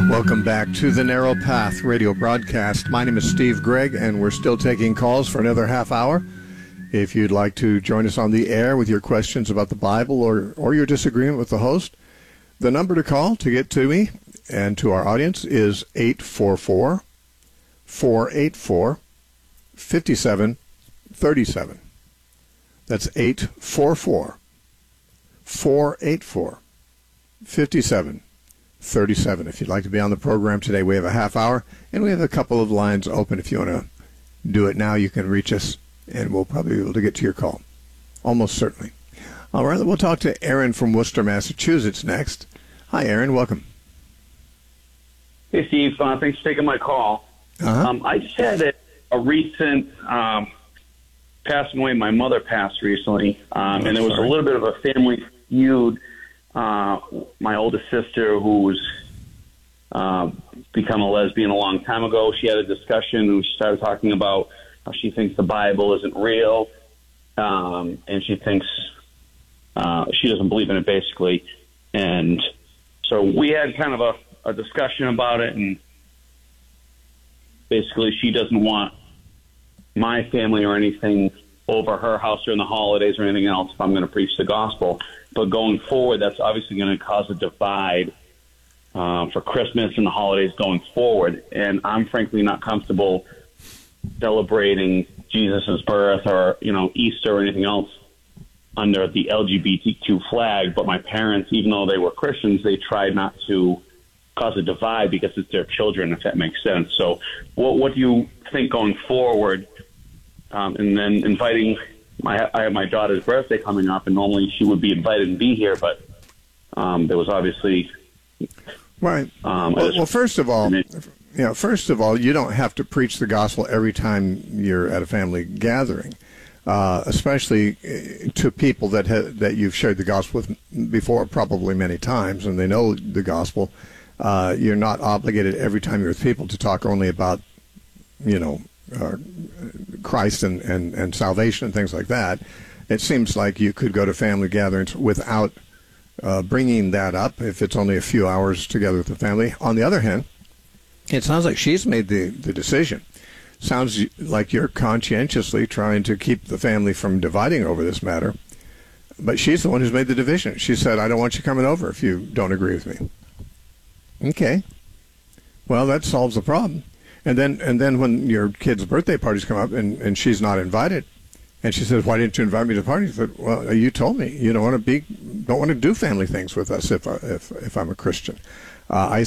Welcome back to the Narrow Path radio broadcast. My name is Steve Gregg, and we're still taking calls for another half hour. If you'd like to join us on the air with your questions about the Bible or your disagreement with the host, the number to call to get to me and to our audience is 844-484-5737. That's 844-484-5737. If you'd like to be on the program today, we have a half hour, and we have a couple of lines open. If you want to do it now, you can reach us, and we'll probably be able to get to your call. Almost certainly. All right, we'll talk to Aaron from Worcester, Massachusetts next. Hi, Aaron. Welcome. Hey, Steve. Thanks for taking my call. I just had a recent passing away. My mother passed recently, and there was a little bit of a family feud. My oldest sister, who's become a lesbian a long time ago, she had a discussion and she started talking about how she thinks the Bible isn't real, and she thinks she doesn't believe in it, basically. And so we had kind of a discussion about it, and basically she doesn't want my family or anything over her house during the holidays or anything else if I'm going to preach the gospel. But going forward, that's obviously going to cause a divide for Christmas and the holidays going forward. And I'm frankly not comfortable celebrating Jesus' birth or, Easter or anything else under the LGBTQ flag. But my parents, even though they were Christians, they tried not to cause a divide because it's their children, if that makes sense. So what do you think going forward? And then inviting, I have my daughter's birthday coming up, and normally she would be invited and be here, but there was obviously right. Well, first of all, you don't have to preach the gospel every time you're at a family gathering, especially to people that you've shared the gospel with before, probably many times, and they know the gospel. You're not obligated every time you're with people to talk only about, Christ and salvation and things like that. It seems like you could go to family gatherings without bringing that up if it's only a few hours together with the family. On the other hand, it sounds like she's made the decision. Sounds like you're conscientiously trying to keep the family from dividing over this matter, but she's the one who's made the division. She said, I don't want you coming over if you don't agree with me. Okay. Well, that solves the problem. And then when your kid's birthday parties come up and she's not invited, and she says, "Why didn't you invite me to the party?" I said, "Well, you told me you don't want to do family things with us if I'm a Christian." I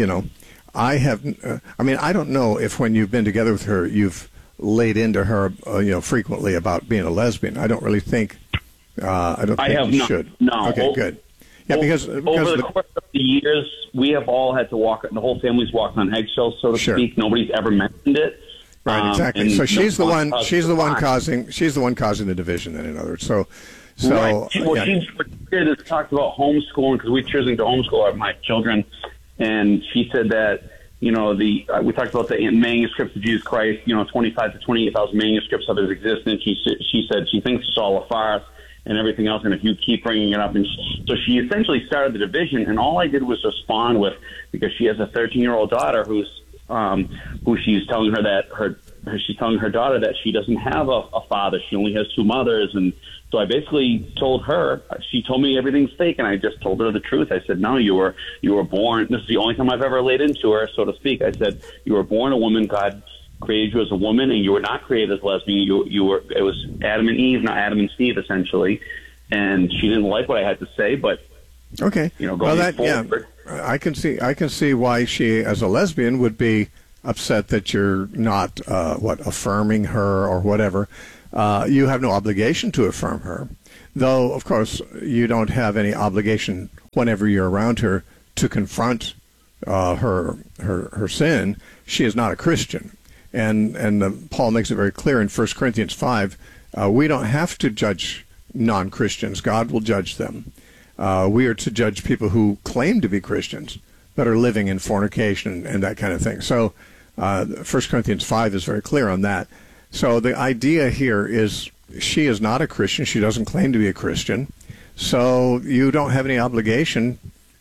don't know if when you've been together with her, you've laid into her, frequently about being a lesbian. I don't really think. I don't think you should. No. Okay, good. Yeah, because over the course of the years, we have all had to walk. The whole family's walked on eggshells, so to speak. Nobody's ever mentioned it. Right, exactly. So she's the one causing the division. Then, in other words, so right. What she did is talked about homeschooling, because we're choosing to homeschool my children, and she said that we talked about the manuscripts of Jesus Christ. 25 to 28,000 manuscripts of his existence. She said she thinks it's all a farce and everything else, and if you keep bringing it up. And so she essentially started the division, and all I did was respond with, because she has a 13-year-old daughter who she's telling her that she's telling her daughter that she doesn't have a father. She only has two mothers. And so I basically told her, she told me everything's fake, and I just told her the truth. I said, no, you were born. This is the only time I've ever laid into her, so to speak. I said, you were born a woman. God created you as a woman, and you were not created as lesbian. It was Adam and Eve, not Adam and Steve, essentially. And she didn't like what I had to say, but okay. Going forward, I can see why she, as a lesbian, would be upset that you're not affirming her or whatever. You have no obligation to affirm her, though. Of course, you don't have any obligation whenever you're around her to confront her sin. She is not a Christian. And Paul makes it very clear in 1 Corinthians 5, we don't have to judge non-Christians. God will judge them. We are to judge people who claim to be Christians but are living in fornication and that kind of thing. So 1 Corinthians 5 is very clear on that. So the idea here is she is not a Christian. She doesn't claim to be a Christian. So you don't have any obligation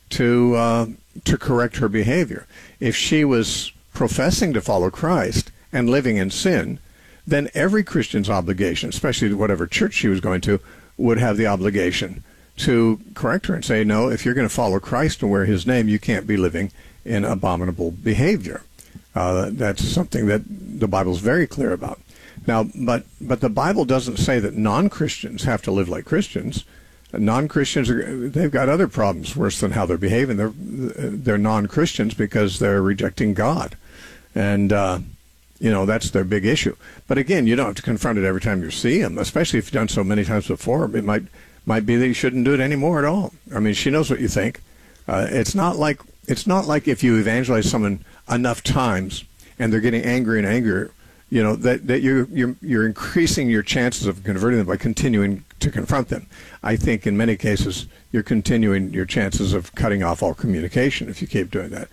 to correct her behavior. If she was professing to follow Christ and living in sin, then every Christian's obligation, especially whatever church she was going to, would have the obligation to correct her and say, no, if you're going to follow Christ and wear his name, you can't be living in abominable behavior. That's something that the Bible's very clear about. Now, but the Bible doesn't say that non-Christians have to live like Christians. Non-Christians, they've got other problems worse than how they're behaving. They're non-Christians because they're rejecting God. And, that's their big issue. But again, you don't have to confront it every time you see them, especially if you've done so many times before. It might be that you shouldn't do it anymore at all. I mean, she knows what you think. It's not like if you evangelize someone enough times and they're getting angrier and angrier, that you're increasing your chances of converting them by continuing to confront them. I think in many cases you're continuing your chances of cutting off all communication if you keep doing that.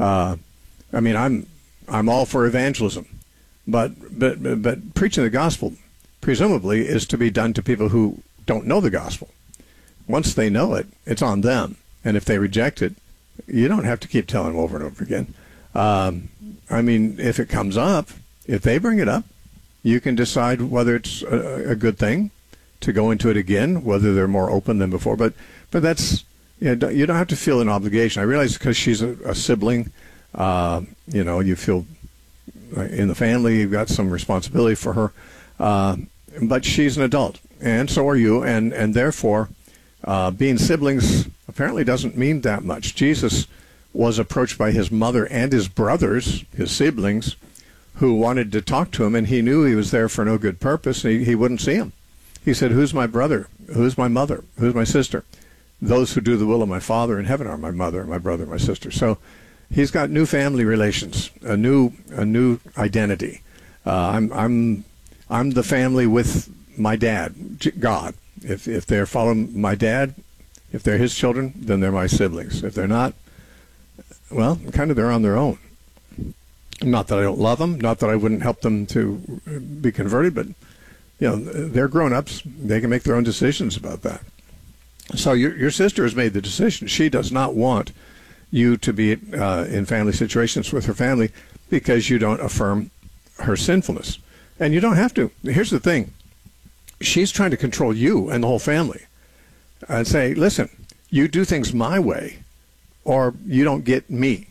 I'm all for evangelism, but preaching the gospel presumably is to be done to people who don't know the gospel. Once they know it, it's on them, and if they reject it, you don't have to keep telling them over and over again. If it comes up, if they bring it up, you can decide whether it's a good thing to go into it again, whether they're more open than before. But that's, you don't have to feel an obligation. I realize because she's a sibling, you feel in the family you've got some responsibility for her. But she's an adult, and so are you, and therefore being siblings apparently doesn't mean that much. Jesus was approached by his mother and his brothers, his siblings, who wanted to talk to him, and he knew he was there for no good purpose, and he wouldn't see him. He said, who's my brother? Who's my mother? Who's my sister? Those who do the will of my Father in heaven are my mother, my brother, my sister. So he's got new family relations, a new identity. I'm the family with my dad, God. If they're following my dad, if they're his children, then they're my siblings. If they're not, well, kind of they're on their own. Not that I don't love them, not that I wouldn't help them to be converted, but they're grown-ups. They can make their own decisions about that. So your sister has made the decision. She does not want you to be in family situations with her family because you don't affirm her sinfulness. And you don't have to. Here's the thing. She's trying to control you and the whole family and say, listen, you do things my way or you don't get me.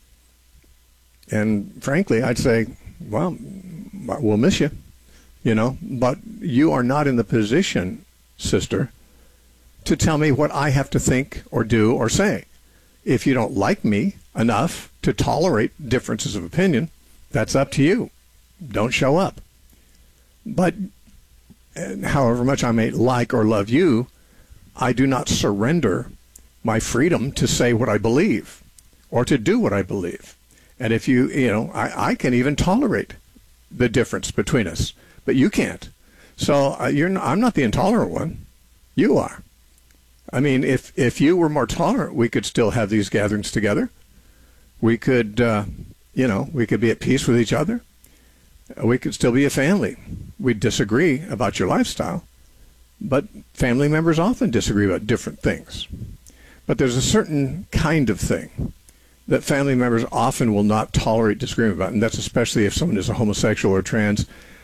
And frankly, I'd say, well, we'll miss you, but you are not in the position, sister, to tell me what I have to think or do or say. If you don't like me enough to tolerate differences of opinion, that's up to you. Don't show up. But however much I may like or love you, I do not surrender my freedom to say what I believe or to do what I believe. And if I can even tolerate the difference between us, but you can't. So I'm not the intolerant one. You are. I mean, if you were more tolerant, we could still have these gatherings together. We could, we could be at peace with each other. We could still be a family. We'd disagree about your lifestyle, but family members often disagree about different things. But there's a certain kind of thing that family members often will not tolerate disagreement about, and that's especially if someone is a homosexual or trans.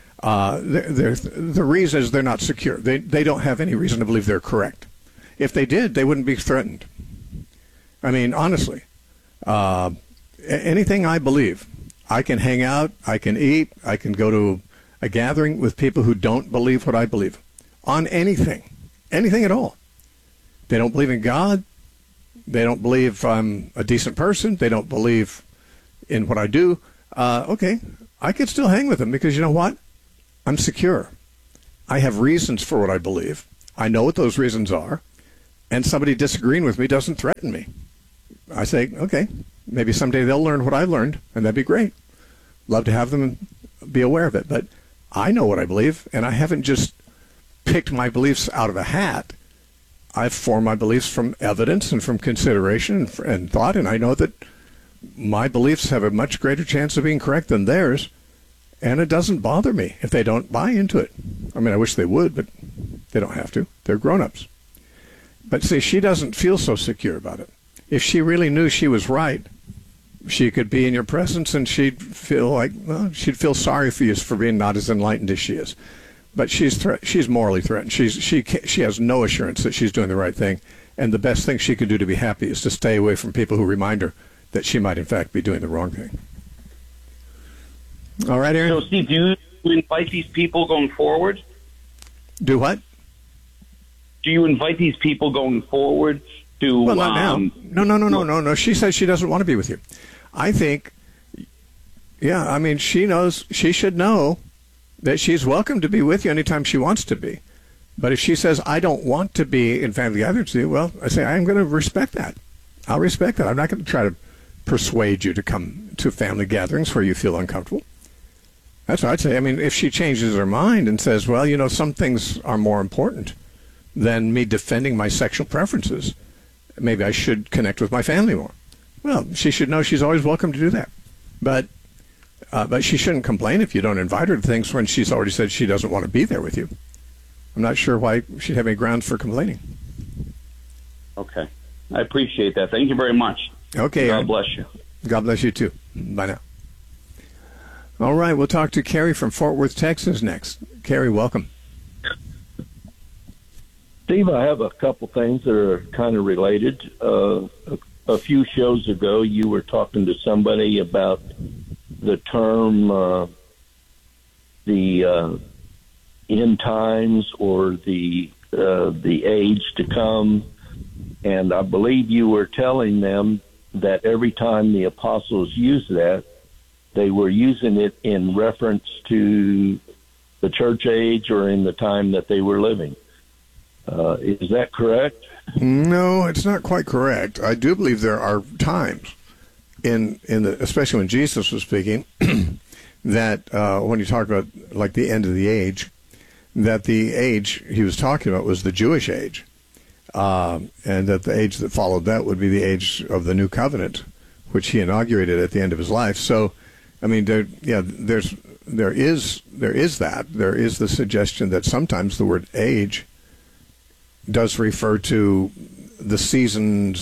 The reason is they're not secure. They don't have any reason to believe they're correct. If they did, they wouldn't be threatened. I mean, honestly, anything I believe, I can hang out, I can eat, I can go to a gathering with people who don't believe what I believe on anything at all. They don't believe in God. They don't believe I'm a decent person. They don't believe in what I do. Okay, I could still hang with them because you know what? I'm secure. I have reasons for what I believe. I know what those reasons are. And somebody disagreeing with me doesn't threaten me. I say, okay, maybe someday they'll learn what I learned, and that'd be great. Love to have them be aware of it. But I know what I believe, and I haven't just picked my beliefs out of a hat. I've formed my beliefs from evidence and from consideration and thought, and I know that my beliefs have a much greater chance of being correct than theirs, and it doesn't bother me if they don't buy into it. I mean, I wish they would, but they don't have to. They're grown-ups. But see, she doesn't feel so secure about it. if she really knew she was right, she could be in your presence and she'd feel like, well, she'd feel sorry for you for being not as enlightened as she is. But she's morally threatened. She has no assurance that she's doing the right thing. And the best thing she could do to be happy is to stay away from people who remind her that she might, in fact, be doing the wrong thing. All right, Aaron? So, Steve, do you invite these people going forward? Do what? Do you invite these people going forward to... Well, not now. No. She says she doesn't want to be with you. I think, yeah, I mean, she should know that she's welcome to be with you anytime she wants to be. But if she says, I don't want to be in family gatherings with you, well, I say, I'm going to respect that. I'll respect that. I'm not going to try to persuade you to come to family gatherings where you feel uncomfortable. That's what I'd say. I mean, if she changes her mind and says, well, you know, some things are more important than me defending my sexual preferences, maybe I should connect with my family more. Well, she should know she's always welcome to do that. But she shouldn't complain if you don't invite her to things when she's already said she doesn't want to be there with you. I'm not sure why she'd have any grounds for complaining. Okay. I appreciate that. Thank you very much. Okay. God bless you. God bless you, too. Bye now. All right, we'll talk to Carrie from Fort Worth, Texas next. Carrie, welcome. Steve, I have a couple things that are kind of related. A few shows ago, you were talking to somebody about the term the end times or the age to come, and I believe you were telling them that every time the apostles used that, they were using it in reference to the church age or in the time that they were living. Is that correct? No, it's not quite correct. I do believe there are times, especially when Jesus was speaking, that when you talk about like the end of the age, that the age he was talking about was the Jewish age, and that the age that followed that would be the age of the New Covenant, which he inaugurated at the end of his life. So, I mean, there is that. There is the suggestion that sometimes the word age does refer to the season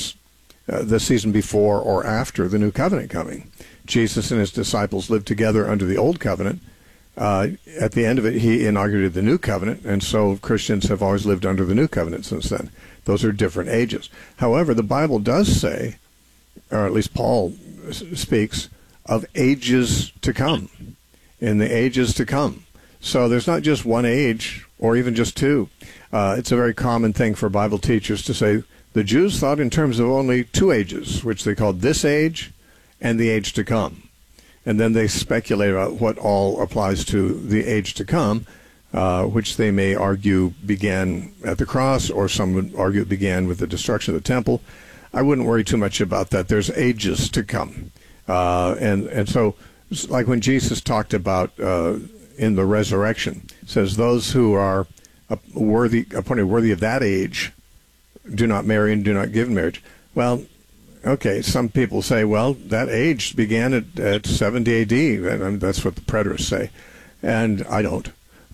before or after the New Covenant coming. Jesus and his disciples lived together under the Old Covenant. At the end of it, he inaugurated the New Covenant, and so Christians have always lived under the New Covenant since then. Those are different ages. However, the Bible does say, or at least Paul speaks, of ages to come, in the ages to come. So there's not just one age, or even just two. It's a very common thing for Bible teachers to say the Jews thought in terms of only two ages, which they called this age and the age to come. And then they speculate about what all applies to the age to come, which they may argue began at the cross, or some would argue it began with the destruction of the temple. I wouldn't worry too much about that. There's ages to come. And so, like when Jesus talked about in the resurrection, says those who are appointed worthy of that age do not marry and do not give in marriage. Well, okay, some people say, well, that age began at 70 A.D. And that's what the preterists say, and I don't.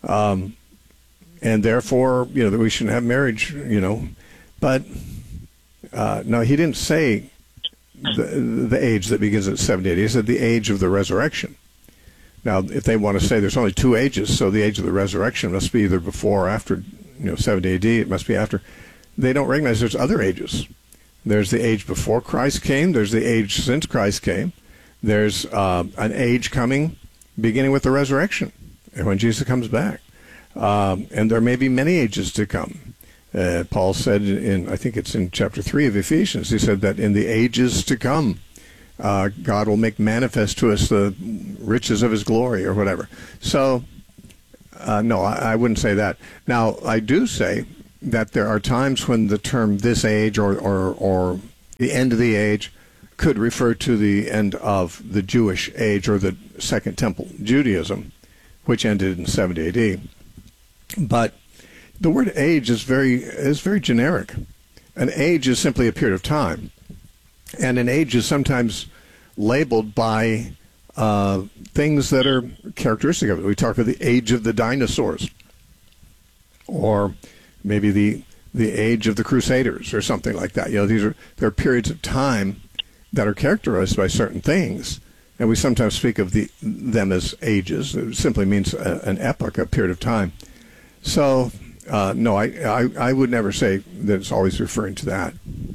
And therefore, that we shouldn't have marriage, But no, he didn't say the age that begins at 70 A.D. He said the age of the resurrection. Now, if they want to say there's only two ages, so the age of the resurrection must be either before or after, 70 A.D., it must be after. They don't recognize there's other ages. There's the age before Christ came. There's the age since Christ came. There's an age coming beginning with the resurrection when Jesus comes back. And there may be many ages to come. Paul said I think it's in chapter 3 of Ephesians, he said that in the ages to come, God will make manifest to us the riches of his glory or whatever. So, no, I wouldn't say that. Now, I do say that there are times when the term this age or the end of the age could refer to the end of the Jewish age or the Second Temple Judaism, which ended in 70 A.D. But the word age is very generic. An age is simply a period of time. And an age is sometimes labeled by things that are characteristic of it. We talk about the age of the dinosaurs, or maybe the the age of the Crusaders or something like that. There are periods of time that are characterized by certain things, and we sometimes speak of them as ages. It simply means an epoch, a period of time. So, no, I would never say that it's always referring to that.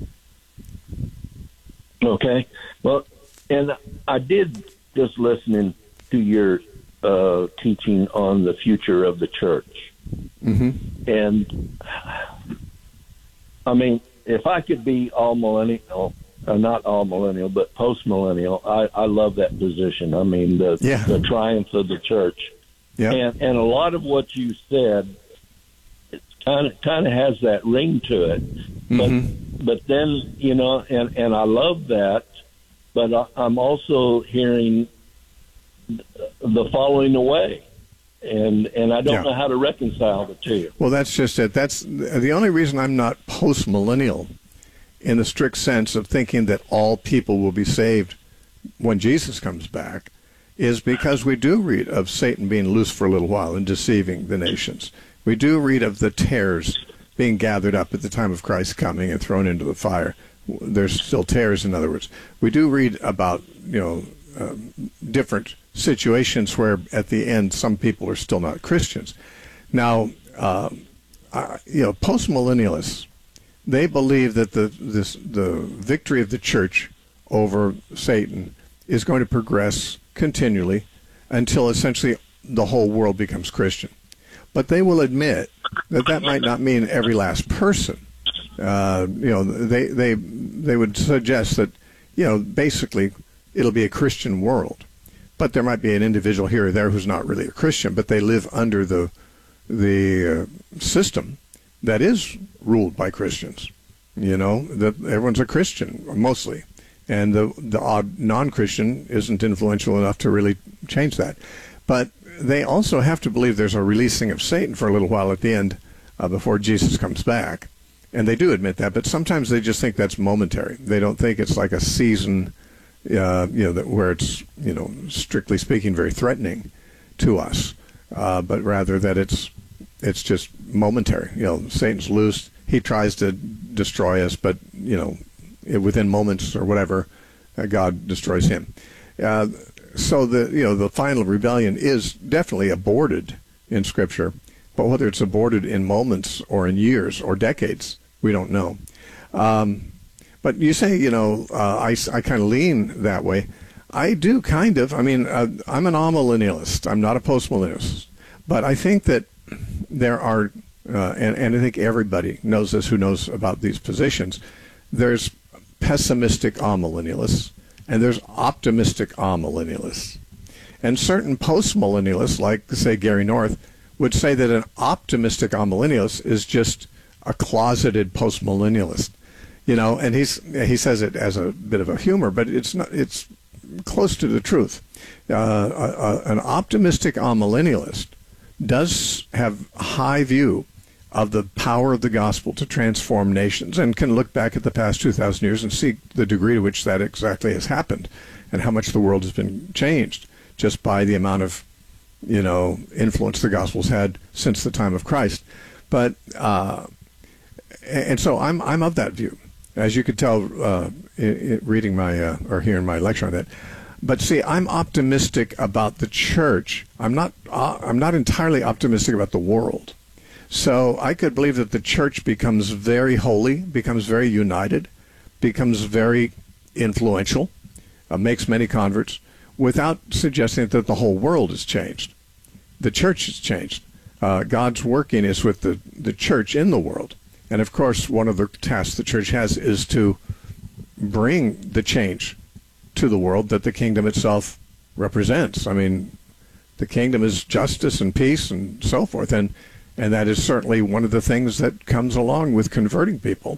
Okay. Well, and I did just listening to your teaching on the future of the church. Mm-hmm. And, I mean, if I could be all millennial, not all millennial, but post-millennial, I love that position. I mean, the triumph of the church. Yeah. And a lot of what you said, it kind of has that ring to it. But then, and I love that, but I'm also hearing the falling away. And I don't know how to reconcile the two. Well, that's just it. That's the only reason I'm not post-millennial in the strict sense of thinking that all people will be saved when Jesus comes back, is because we do read of Satan being loose for a little while and deceiving the nations. We do read of the tares being gathered up at the time of Christ's coming and thrown into the fire. There's still tares, in other words. We do read about, different situations where at the end some people are still not Christians. Now, post-millennialists, they believe that the victory of the church over Satan is going to progress continually until essentially the whole world becomes Christian. But they will admit that might not mean every last person. They would suggest that, basically it'll be a Christian world. But there might be an individual here or there who's not really a Christian, but they live under the system that is ruled by Christians. That everyone's a Christian, mostly. And the odd non-Christian isn't influential enough to really change that. But they also have to believe there's a releasing of Satan for a little while at the end before Jesus comes back. And they do admit that, but sometimes they just think that's momentary. They don't think it's like a season, where it's, strictly speaking, very threatening to us, but rather that it's just momentary. Satan's loose. He tries to destroy us, but, within moments or whatever, God destroys him. So the final rebellion is definitely aborted in Scripture, but whether it's aborted in moments or in years or decades, we don't know. But you say, I kind of lean that way. I do kind of. I mean, I'm an amillennialist. I'm not a postmillennialist. But I think that there are, and I think everybody knows this who knows about these positions, there's pessimistic amillennialists, and there's optimistic amillennialists. And certain postmillennialists, like, say, Gary North, would say that an optimistic amillennialist is just a closeted postmillennialist. And he says it as a bit of a humor, but it's close to the truth. An optimistic amillennialist does have a high view of the power of the gospel to transform nations, and can look back at the past 2,000 years and see the degree to which that exactly has happened, and how much the world has been changed just by the amount of influence the gospel's had since the time of Christ. But and so I'm of that view, as you could tell reading my or hearing my lecture on that. But see, I'm optimistic about the church. I'm not entirely optimistic about the world. So I could believe that the church becomes very holy, becomes very united, becomes very influential, makes many converts, without suggesting that the whole world has changed. The church has changed. God's working is with the church in the world. And of course, one of the tasks the church has is to bring the change to the world that the kingdom itself represents. I mean, the kingdom is justice and peace and so forth, and that is certainly one of the things that comes along with converting people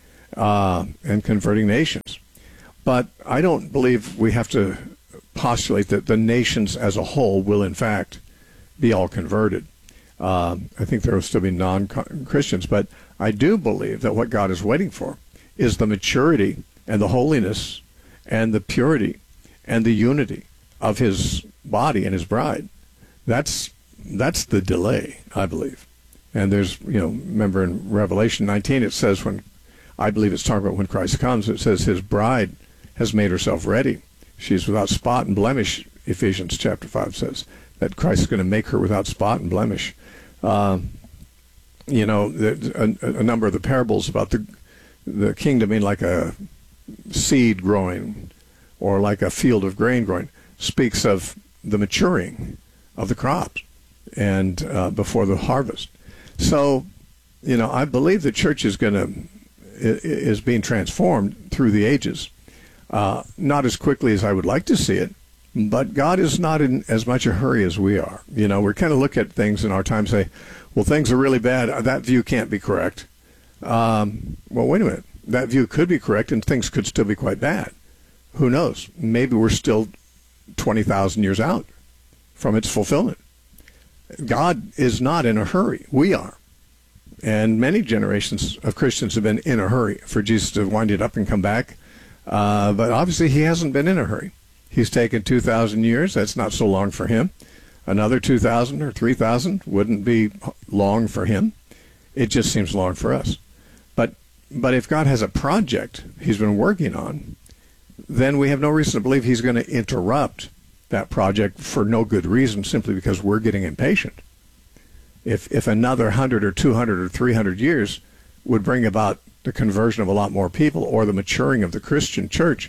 and converting nations. But I don't believe we have to postulate that the nations as a whole will, in fact, be all converted. I think there will still be non-Christians, but I do believe that what God is waiting for is the maturity and the holiness and the purity and the unity of his body and his bride. That's the delay, I believe. And there's, remember in Revelation 19, it says I believe it's talking about when Christ comes, it says his bride has made herself ready. She's without spot and blemish, Ephesians chapter 5 says, that Christ is going to make her without spot and blemish. There's a number of the parables about the kingdom being like a seed growing or like a field of grain growing speaks of the maturing of the crops and before the harvest. So, I believe the church is being transformed through the ages. Not as quickly as I would like to see it, but God is not in as much a hurry as we are. We're kind of look at things in our time and say, well, things are really bad. That view can't be correct. Well, wait a minute. That view could be correct and things could still be quite bad. Who knows? Maybe we're still 20,000 years out from its fulfillment. God is not in a hurry. We are. And many generations of Christians have been in a hurry for Jesus to wind it up and come back. But obviously he hasn't been in a hurry. He's taken 2,000 years. That's not so long for him. Another 2,000 or 3,000 wouldn't be long for him. It just seems long for us. But if God has a project he's been working on, then we have no reason to believe he's going to interrupt that project for no good reason, simply because we're getting impatient. If another 100 or 200 or 300 years would bring about the conversion of a lot more people or the maturing of the Christian church,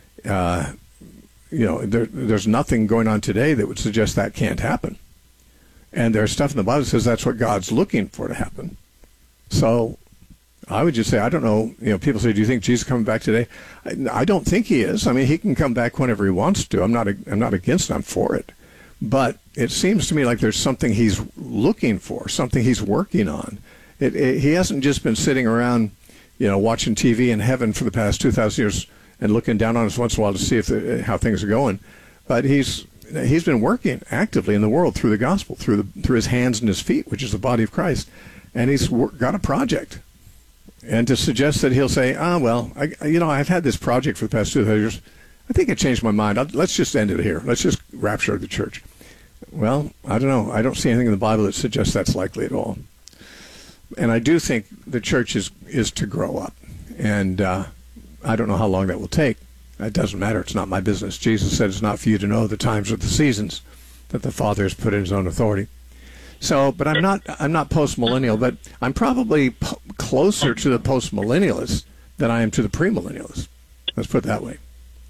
there's nothing going on today that would suggest that can't happen. And there's stuff in the Bible that says that's what God's looking for to happen. So I would just say, I don't know, people say, do you think Jesus is coming back today? I don't think he is. I mean, he can come back whenever he wants to. I'm not against it. I'm for it. But it seems to me like there's something he's looking for, something he's working on. He hasn't just been sitting around, watching TV in heaven for the past 2,000 years and looking down on us once in a while to see how things are going. But he's been working actively in the world through the gospel, through his hands and his feet, which is the body of Christ. And he's got a project. And to suggest that he'll say, I've had this project for the past 2 years. I think I changed my mind. Let's just end it here. Let's just rapture the church. Well, I don't know. I don't see anything in the Bible that suggests that's likely at all. And I do think the church is to grow up. And I don't know how long that will take. It doesn't matter. It's not my business. Jesus said it's not for you to know the times or the seasons that the Father has put in his own authority. So, but I'm not post-millennial, but I'm probably closer to the post-millennialists than I am to the premillennialists. Let's put it that way.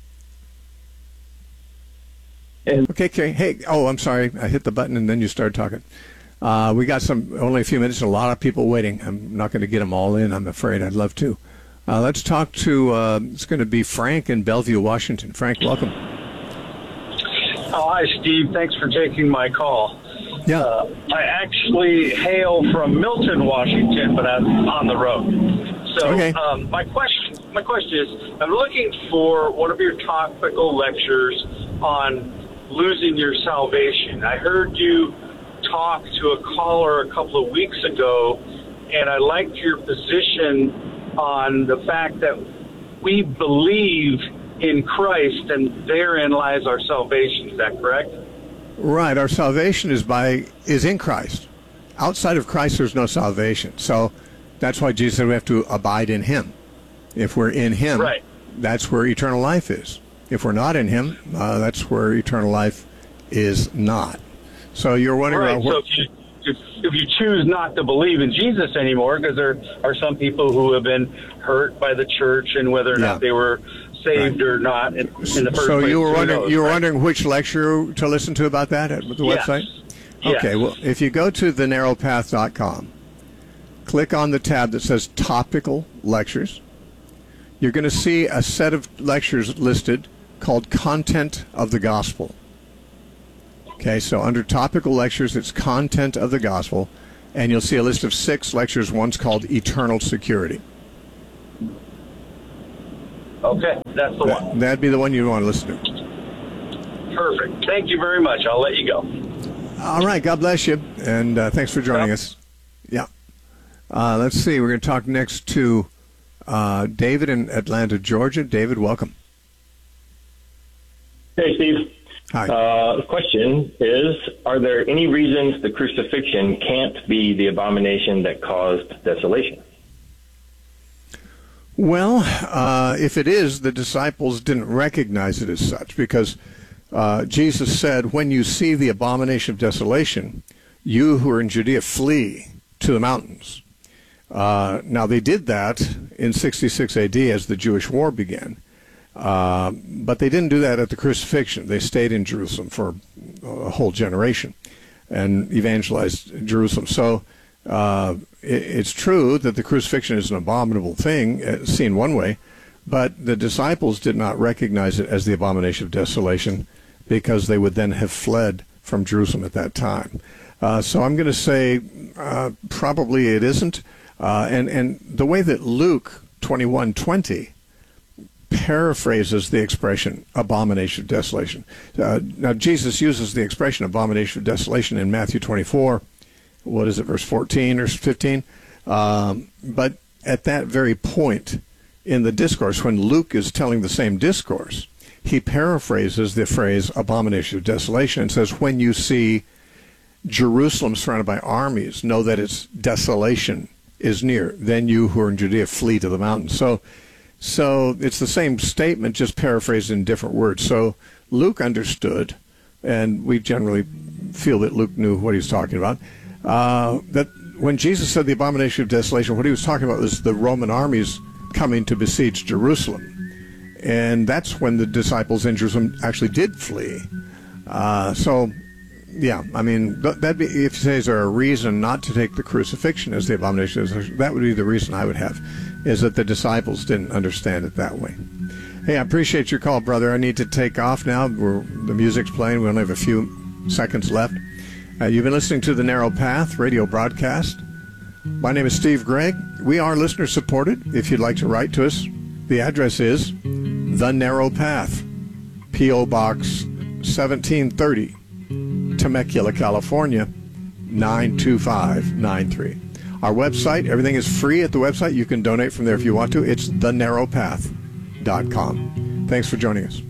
Okay. Hey, I'm sorry. I hit the button and then you started talking. We got only a few minutes and a lot of people waiting. I'm not going to get them all in, I'm afraid. I'd love to. Let's talk to, it's going to be Frank in Bellevue, Washington. Frank, welcome. Oh, hi, Steve. Thanks for taking my call. Yeah. I actually hail from Milton, Washington, but I'm on the road. So okay. My question is, I'm looking for one of your topical lectures on losing your salvation. I heard you talk to a caller a couple of weeks ago, and I liked your position on the fact that we believe in Christ, and therein lies our salvation. Is that correct? Right. Our salvation is in Christ. Outside of Christ, there's no salvation. So that's why Jesus said we have to abide in him. If we're in him, right, that's where eternal life is. If we're not in him, that's where eternal life is not. So you're wondering about what... So if you choose not to believe in Jesus anymore, because there are some people who have been hurt by the church and whether or not they were saved or not in the first place. So you were wondering which lecture to listen to about that at the website? Okay, well, if you go to thenarrowpath.com, click on the tab that says Topical Lectures, you're going to see a set of lectures listed called Content of the Gospel. Okay, so under Topical Lectures, it's Content of the Gospel, and you'll see a list of 6 lectures. One's called Eternal Security. Okay, that's the one. That'd be the one you want to listen to. Perfect. Thank you very much. I'll let you go. All right, God bless you, and thanks for joining us. Yeah. Let's see, we're going to talk next to David in Atlanta, Georgia. David, welcome. Hey, Steve. Hi. The question is, are there any reasons the crucifixion can't be the abomination that caused desolation? Well, if it is, the disciples didn't recognize it as such, because Jesus said, when you see the abomination of desolation, you who are in Judea flee to the mountains. Now, they did that in 66 AD as the Jewish war began. But they didn't do that at the crucifixion. They stayed in Jerusalem for a whole generation and evangelized Jerusalem. So it's true that the crucifixion is an abominable thing, seen one way, but the disciples did not recognize it as the abomination of desolation because they would then have fled from Jerusalem at that time. So I'm going to say probably it isn't. And the way that Luke 21:20 paraphrases the expression abomination of desolation. Now, Jesus uses the expression abomination of desolation in Matthew 24, what is it, verse 14 or 15? But at that very point in the discourse, when Luke is telling the same discourse, he paraphrases the phrase abomination of desolation and says, when you see Jerusalem surrounded by armies, know that its desolation is near. Then you who are in Judea flee to the mountains. So it's the same statement, just paraphrased in different words. So Luke understood, and we generally feel that Luke knew what he was talking about, that when Jesus said the abomination of desolation, what he was talking about was the Roman armies coming to besiege Jerusalem. And that's when the disciples in Jerusalem actually did flee. Yeah, I mean, that'd be, if you say, is there a reason not to take the crucifixion as the abomination, that would be the reason I would have, is that the disciples didn't understand it that way. Hey, I appreciate your call, brother. I need to take off now. The music's playing. We only have a few seconds left. You've been listening to The Narrow Path radio broadcast. My name is Steve Gregg. We are listener-supported. If you'd like to write to us, the address is The Narrow Path, P.O. Box 1730. Temecula, California, 92593. Our website, everything is free at the website. You can donate from there if you want to. It's thenarrowpath.com. Thanks for joining us.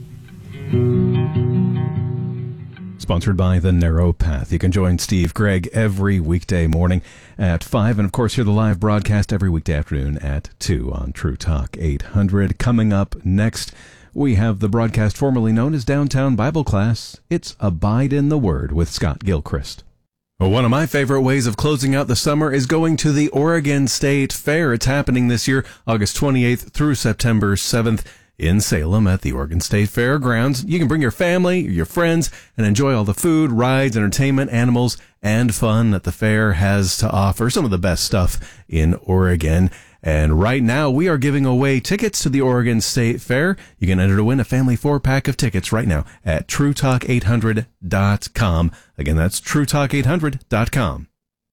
Sponsored by The Narrow Path. You can join Steve Gregg every weekday morning at 5, and of course hear the live broadcast every weekday afternoon at 2 on True Talk 800. Coming up next, we have the broadcast formerly known as Downtown Bible Class. It's Abide in the Word with Scott Gilchrist. Well, one of my favorite ways of closing out the summer is going to the Oregon State Fair. It's happening this year, August 28th through September 7th in Salem at the Oregon State Fairgrounds. You can bring your family, your friends, and enjoy all the food, rides, entertainment, animals, and fun that the fair has to offer. Some of the best stuff in Oregon. And right now, we are giving away tickets to the Oregon State Fair. You can enter to win a family 4-pack of tickets right now at TrueTalk800.com. Again, that's TrueTalk800.com.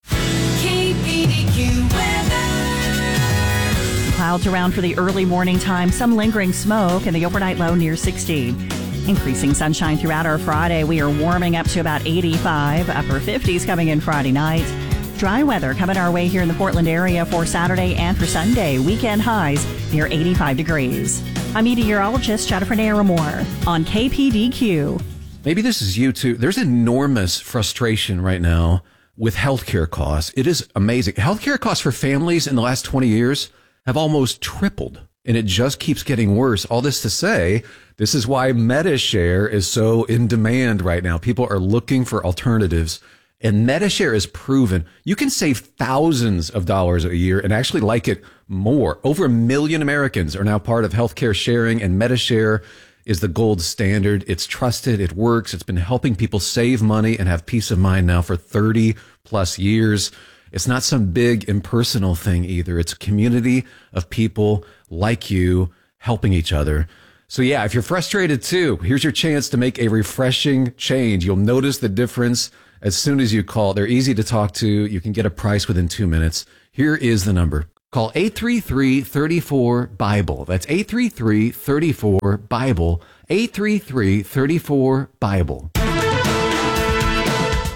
KPDQ weather. Clouds around for the early morning time, some lingering smoke, and the overnight low near 60. Increasing sunshine throughout our Friday. We are warming up to about 85, upper 50s coming in Friday night. Dry weather coming our way here in the Portland area for Saturday and for Sunday. Weekend highs near 85 degrees. I'm meteorologist Jennifer Naramore on KPDQ. Maybe this is you too. There's enormous frustration right now with healthcare costs. It is amazing. Healthcare costs for families in the last 20 years have almost tripled, and it just keeps getting worse. All this to say, this is why MediShare is so in demand right now. People are looking for alternatives. And MediShare is proven you can save thousands of dollars a year and actually like it more. Over 1 million Americans are now part of healthcare sharing, and MediShare is the gold standard. It's trusted. It works. It's been helping people save money and have peace of mind now for 30 plus years. It's not some big impersonal thing either. It's a community of people like you helping each other. So yeah, if you're frustrated too, here's your chance to make a refreshing change. You'll notice the difference as soon as you call. They're easy to talk to. You can get a price within 2 minutes. Here is the number. Call 833-34-BIBLE. That's 833-34-BIBLE. 833-34-BIBLE.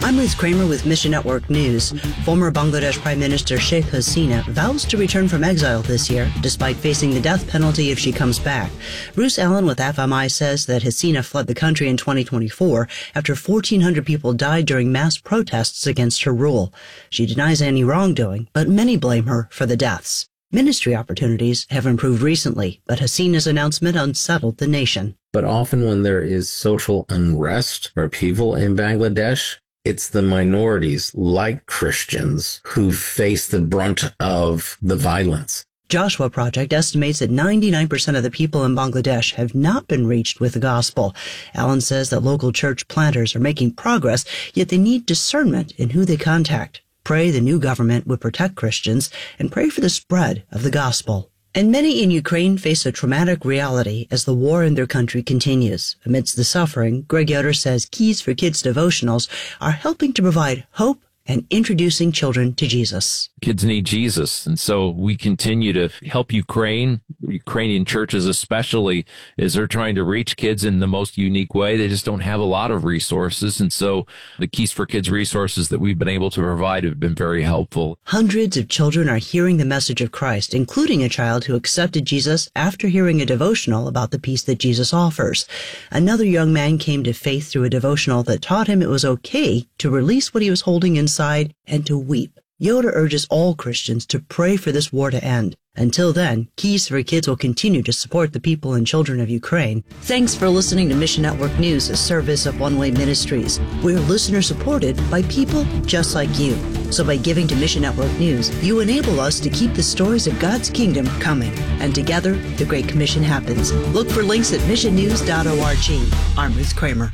I'm Ruth Kramer with Mission Network News. Former Bangladesh Prime Minister Sheikh Hasina vows to return from exile this year, despite facing the death penalty if she comes back. Bruce Allen with FMI says that Hasina fled the country in 2024 after 1,400 people died during mass protests against her rule. She denies any wrongdoing, but many blame her for the deaths. Ministry opportunities have improved recently, but Hasina's announcement unsettled the nation. But often when there is social unrest or upheaval in Bangladesh, it's the minorities, like Christians, who face the brunt of the violence. Joshua Project estimates that 99% of the people in Bangladesh have not been reached with the gospel. Allen says that local church planters are making progress, yet they need discernment in who they contact. Pray the new government would protect Christians and pray for the spread of the gospel. And many in Ukraine face a traumatic reality as the war in their country continues. Amidst the suffering, Greg Yoder says Keys for Kids devotionals are helping to provide hope and introducing children to Jesus. Kids need Jesus, and so we continue to help Ukrainian churches especially, as they're trying to reach kids in the most unique way. They just don't have a lot of resources, and so the Keys for Kids resources that we've been able to provide have been very helpful. Hundreds of children are hearing the message of Christ, including a child who accepted Jesus after hearing a devotional about the peace that Jesus offers. Another young man came to faith through a devotional that taught him it was okay to release what he was holding inside and to weep. Yoder urges all Christians to pray for this war to end. Until then, Keys for Kids will continue to support the people and children of Ukraine. Thanks for listening to Mission Network News, a service of One Way Ministries. We're listener-supported by people just like you. So by giving to Mission Network News, you enable us to keep the stories of God's kingdom coming. And together, the Great Commission happens. Look for links at missionnews.org. I'm Ruth Kramer.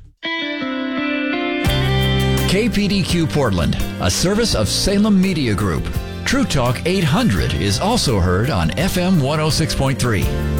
KPDQ Portland, a service of Salem Media Group. True Talk 800 is also heard on FM 106.3.